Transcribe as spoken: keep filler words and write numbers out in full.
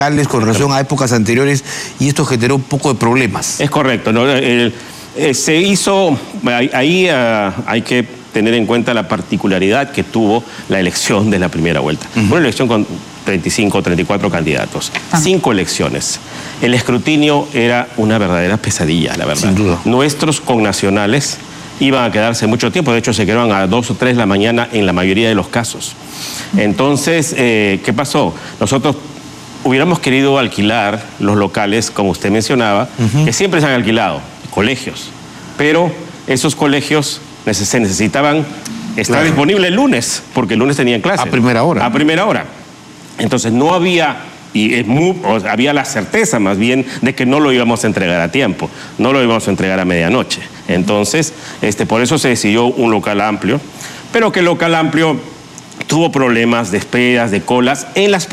con relación a épocas anteriores y esto generó un poco de problemas. Es correcto, ¿no? El, eh, se hizo, ahí uh, hay que tener en cuenta la particularidad que tuvo la elección de la primera vuelta. Uh-huh. Una elección con treinta y cinco o treinta y cuatro candidatos, ah. cinco elecciones. El escrutinio era una verdadera pesadilla, la verdad. Sin duda. Nuestros connacionales iban a quedarse mucho tiempo, de hecho se quedaron a dos o tres de la mañana en la mayoría de los casos. Entonces, eh, ¿qué pasó? Nosotros hubiéramos querido alquilar los locales, como usted mencionaba, uh-huh. que siempre se han alquilado, colegios, pero esos colegios se necesitaban estar claro. disponibles el lunes, porque el lunes tenían clases. A primera hora. A primera hora. Entonces no había, y es muy, o sea, había la certeza más bien de que no lo íbamos a entregar a tiempo, no lo íbamos a entregar a medianoche. Entonces, este, por eso se decidió un local amplio, pero que el local amplio tuvo problemas de esperas, de colas en las